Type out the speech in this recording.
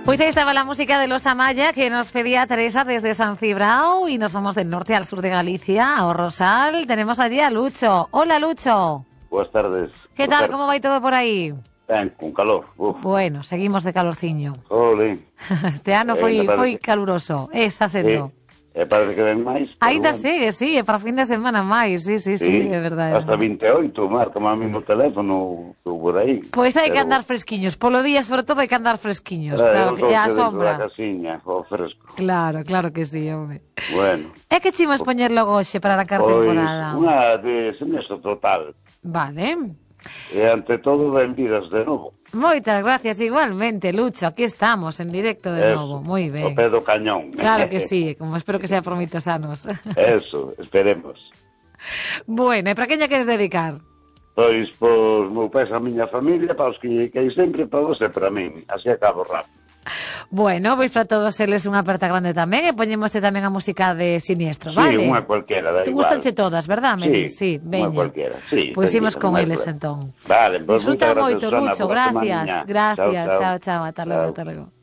Pues ahí estaba la música de los Amaya que nos pedía Teresa desde San Cibrao y nos vamos del norte al sur de Galicia, a Rosal. Tenemos allí a Lucho. Hola, Lucho. Buenas tardes. ¿Qué tal? ¿Cómo va todo por ahí? Ben, con calor. Uf. Bueno, seguimos de calorciño. Jolín. Este ano foi caluroso. Está sendo. Parece que ven máis. Ainda segue, sí, é para fin de semana máis. Sí, é verdade. Hasta 28, marca máis no teléfono por aí. Pois hai que andar fresquiños. Polo día, sobre todo, hai que andar fresquiños. Claro, que a sombra. Casiña, o fresco. Claro que sí, home. Bueno. É que chimos poñer logo hoxe para arrancar temporada? Unha de semestre total. Vale. E ante todo, benvidas de novo. Moitas gracias, igualmente, Lucho. Aquí estamos, en directo de novo. Moi ben. O pé do cañón. Claro que sí, como espero que sea por moitos anos. Eso, esperemos. Bueno, e para quen lle queres dedicar? Pois, meu pés a miña familia, para os que quei sempre, para vos e para min. Así acabo rápido. Bueno, pois para todos eles unha aperta grande tamén e poñémosle tamén a música de Siniestro, vale? Sí, unha cualquiera, da igual. Te gustanche todas, verdad, Meli? Sí, veña. Unha cualquiera, sí. Pois imos con eles, entón. Vale, pois disfruta moito, Lucho, gracias. Chao, ata logo.